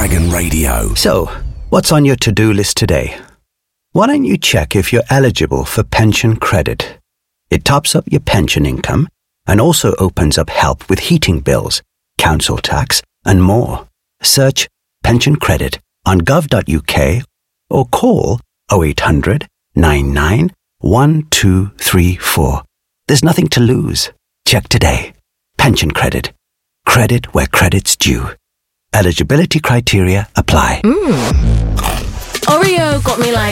Dragon Radio. So, what's on your to-do list today? Why don't you check if you're eligible for pension credit? It tops up your pension income and also opens up help with heating bills, council tax, and more. Search pension credit on gov.uk or call 0800 99 1234. There's nothing to lose. Check today. Pension credit. Credit where credit's due. Eligibility criteria apply. Oreo got me like